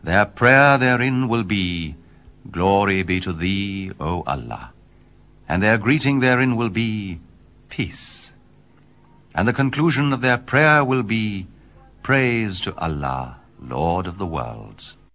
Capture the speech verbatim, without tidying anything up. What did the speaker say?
Their prayer therein will be, Glory be to thee, O Allah. And their greeting therein will be, Peace. And the conclusion of their prayer will be, Praise to Allah, Lord of the worlds.